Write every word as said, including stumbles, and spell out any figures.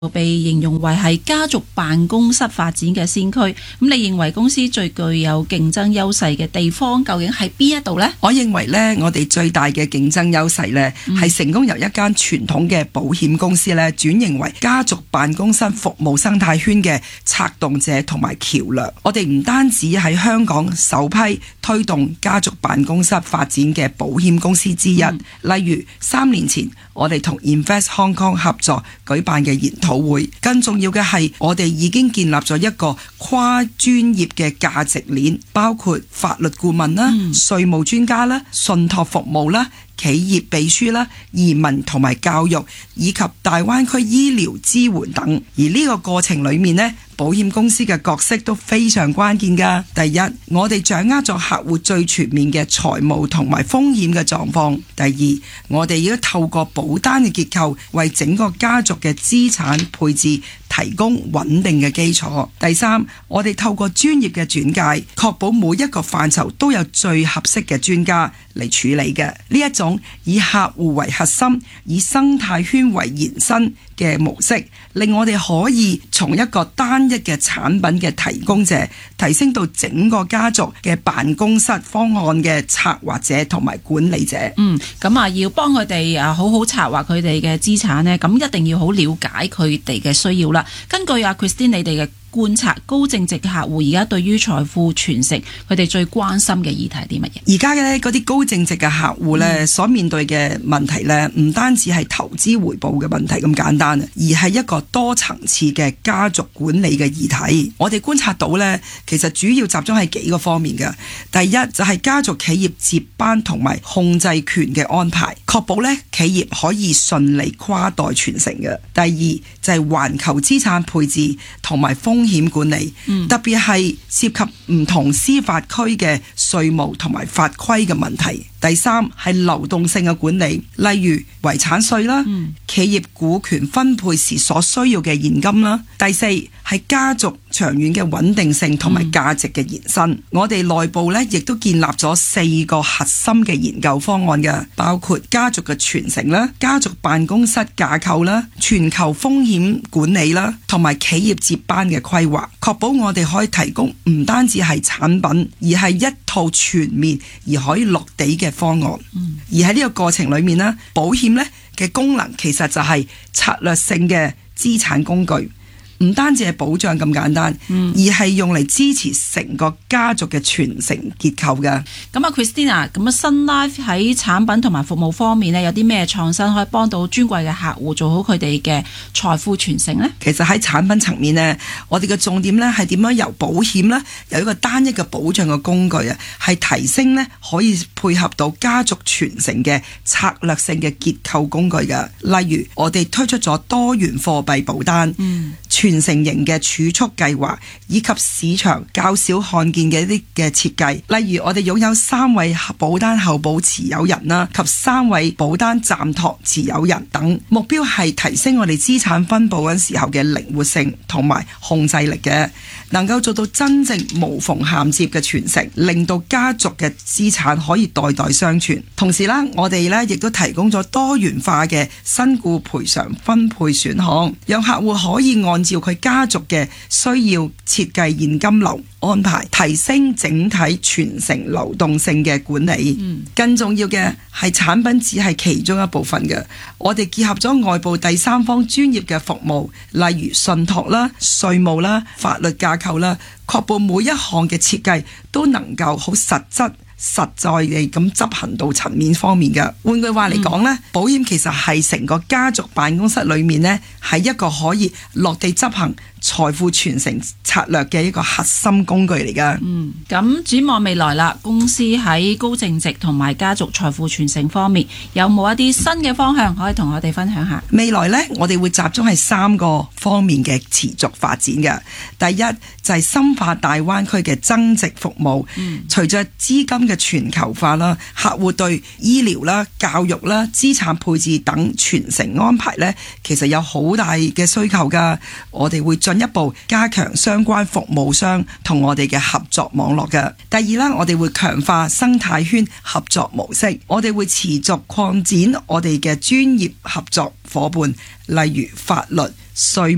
被形容為係家族辦公室發展嘅先驅，咁你認為公司最具有競爭優勢嘅地方究竟喺邊一度呢？ 我認為呢，我哋最大嘅競爭優勢呢，係、嗯、成功由一間傳統嘅保險公司呢轉型為家族辦公室服務生態圈嘅策動者同埋橋樑。我哋唔單止喺香港首批推動家族辦公室發展嘅保險公司之一，嗯、例如三年前我哋同 Invest Hong Kong 合作舉辦嘅研討會，更重要嘅係我哋已經建立咗一個跨專業嘅價值鏈，包括法律顧問啦、嗯、稅務專家啦、信託服務啦、企業秘書啦、移民同埋教育以及大灣區醫療支援等。而呢個過程裏面呢，保險公司嘅角色都非常關鍵㗎。第一，我哋掌握咗客戶最全面嘅財務同埋風險嘅狀況。第二，我哋要透過保單嘅結構為整個家族嘅資產配置提供穩定嘅基礎。第三，我哋透過專業嘅轉介，確保每一個範疇都有最合適嘅專家嚟處理嘅。呢一種以客戶為核心，以生態圈為延伸嘅模式，令我哋可以從一個單一嘅產品嘅提供者，提升到整個家族嘅辦公室方案嘅策劃者同埋管理者。 嗯，咁啊，要幫佢哋啊好好策劃佢哋嘅資產呢，咁一定要好了解佢哋嘅需要啦。根據阿 Christine 你哋嘅觀察，高淨值嘅客戶而家對於財富傳承，佢哋最關心嘅議題係啲乜嘢？ 而家嘅嗰啲高淨值嘅客戶呢、嗯、所面對嘅問題呢，唔單止係投資回報嘅問題咁簡單，而係一個多層次嘅家族管理嘅議題。我哋觀察到呢，其實主要集中係幾個方面嘅。第一就係、是、家族企業接班同埋控制權嘅安排，確保呢企業可以順利跨代傳承嘅。第二就係、是、環球資產配置同埋風風險管理，嗯、特別係涉及唔同司法區嘅稅務同埋法規嘅問題。第三係流動性嘅管理，例如遺產稅啦、嗯、企業股權分配時所需要嘅現金啦。第四係家族長遠嘅穩定性同埋價值嘅延伸。嗯、我哋內部呢亦都建立咗四個核心嘅研究方案嘅，包括家族嘅傳承啦、家族辦公室架構啦、全球風險管理啦，同埋企業接班嘅規劃，確保我哋可以提供唔單止係產品，而係一套全面而可以落地嘅方案。嗯、而喺呢個過程裏面呢，保險呢嘅功能其實就係策略性嘅資產工具。唔單止係保障咁簡單，嗯、而係用嚟支持成個家族嘅傳承結構嘅。 咁啊 Christina， 咁啊 Sun Life 喺產品同埋服務方面呢，有啲咩創新可以幫到尊貴嘅客戶做好佢哋嘅財富傳承呢？ 其實喺產品層面呢，我哋嘅重點呢係點樣由保險呢，由一個單一嘅保障嘅工具啊，係提升呢可以配合到家族傳承嘅策略性嘅結構工具嘅。例如我哋推出咗多元貨幣保單，嗯傳承型嘅儲蓄計劃，以及市場較少看見嘅一啲嘅設計，例如我哋擁有三位保單後保持有人啦，及三位保單暫託持有人等，目標係提升我哋資產分佈嗰時候嘅靈活性同埋控制力嘅，能夠做到真正無縫銜接嘅傳承，令到家族嘅資產可以代代相傳。同時啦，我哋咧亦都提供咗多元化嘅身故賠償分配選項，讓客戶可以按照佢家族嘅需要設計現金流安排，提升整體傳承流動性嘅管理。嗯、更重要嘅係產品只係其中一部分嘅，我哋結合咗外部第三方專業嘅服務，例如信託啦、稅務啦、法律架構啦，確保每一項嘅設計都能夠好實質實在地咁執行到層面方面嘅。換句話嚟講呢、嗯、保險其實係成個家族辦公室裏面呢，係一個可以落地執行財富傳承策略嘅一個核心工具嚟噶。嗯， 咁展望未來啦，公司喺高淨值同埋家族財富傳承方面，有冇一啲新嘅方向可以同我哋分享下？ 未來呢，我哋會集中係三個方面嘅持續發展嘅。第一就係深化大灣區嘅增值服務。嗯，隨着資金嘅全球化啦，客戶對醫療啦、教育啦、資產配置等傳承安排呢，其實有好大嘅需求噶。我哋會進一步加強相關服務商同我哋嘅合作網絡嘅。第二啦，我哋會強化生態圈合作模式，我哋會持續擴展我哋嘅專業合作夥伴，例如法律、稅